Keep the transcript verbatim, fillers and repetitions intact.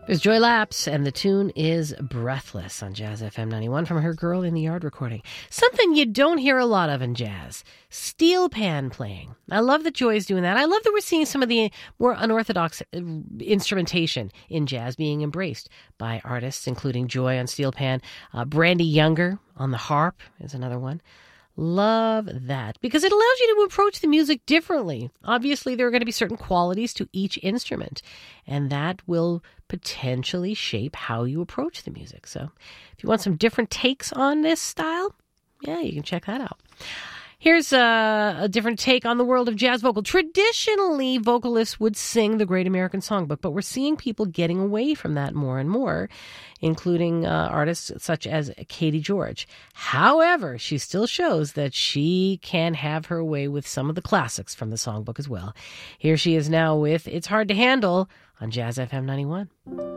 There's Joy Lapse, and the tune is Breathless on Jazz F M ninety-one from her Girl in the Yard recording. Something you don't hear a lot of in jazz, steel pan playing. I love that Joy's doing that. I love that we're seeing some of the more unorthodox instrumentation in jazz being embraced by artists, including Joy on steel pan. Uh, Brandy Younger on the harp is another one. Love that, because it allows you to approach the music differently. Obviously, there are going to be certain qualities to each instrument, and that will potentially shape how you approach the music. So if you want some different takes on this style, yeah, you can check that out. Here's a, a different take on the world of jazz vocal. Traditionally, vocalists would sing the Great American Songbook, but we're seeing people getting away from that more and more, including uh, artists such as Katie George. However, she still shows that she can have her way with some of the classics from the songbook as well. Here she is now with It's Hard to Handle on Jazz F M ninety-one.